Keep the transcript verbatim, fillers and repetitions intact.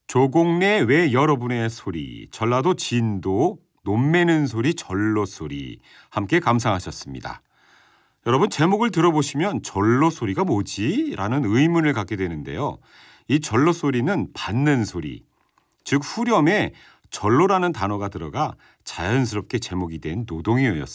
조공래 외 여러분의 소리, 전라도 진도 논매는 소리 절로 소리 함께 감상하셨습니다. 여러분 제목을 들어보시면 절로 소리가 뭐지? 라는 의문을 갖게 되는데요. 이 절로 소리는 받는 소리, 즉 후렴에 절로라는 단어가 들어가 자연스럽게 제목이 된 노동요였습니다.